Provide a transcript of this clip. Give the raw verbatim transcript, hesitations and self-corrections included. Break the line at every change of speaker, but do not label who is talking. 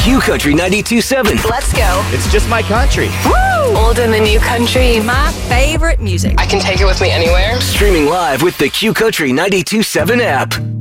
Q Country ninety-two point seven.
Let's go.
It's just my country.
Woo! Old and the new country.
My favorite music.
I can take it with me anywhere.
Streaming live with the Q Country ninety-two point seven app.